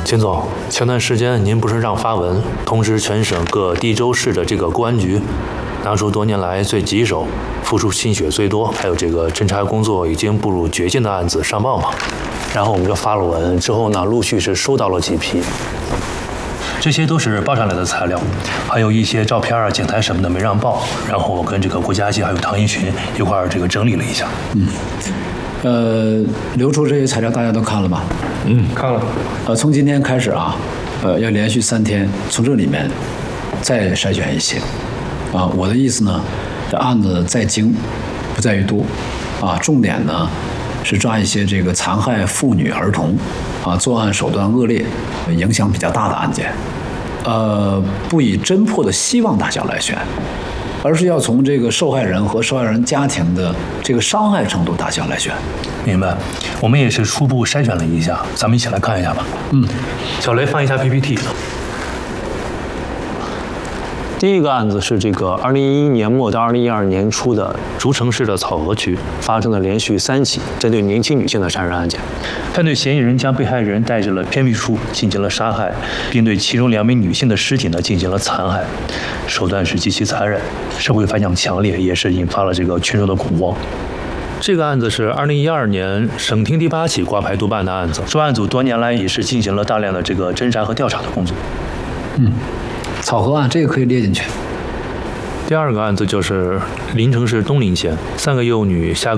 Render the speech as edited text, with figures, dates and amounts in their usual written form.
秦总，前段时间您不是让发文通知全省各地州市的这个公安局，拿出多年来最棘手、付出心血最多，还有这个侦查工作已经步入绝境的案子上报吗？ 然后我们就发了文，之后呢，陆续是收到了几批。 这些都是报上来的材料，还有一些照片啊、检台什么的没让报，然后我跟这个国家级还有唐一群一块儿这个整理了一下。 流出这些材料大家都看了吧？ 看了。 从今天开始啊，要连续3天从这里面再筛选一些。我的意思呢，这案子在精，不在于多，重点呢是抓一些这个残害妇女儿童，作案手段恶劣、影响比较大的案件。不以侦破的希望大小来选，而是要从这个受害人和受害人家庭的这个伤害程度大小来选。 明白，我们也是初步筛选了一下，咱们一起来看一下吧。小雷放一下 PPT。 第一个案子是这个2011年末到2012年初的竹城市的草河区发生的连续3起针对年轻女性的杀人案件。 犯罪嫌疑人将被害人带至了偏僻处进行了杀害，并对其中2名女性的尸体呢进行了残害，手段是极其残忍，社会反响强烈，也是引发了这个群众的恐慌。这个案子是2012年省厅第8起挂牌督办的案子，专案组多年来也是进行了大量的这个侦查和调查的工作。 草河案这个可以列进去。 第2个案子就是临城市东陵县3个幼女下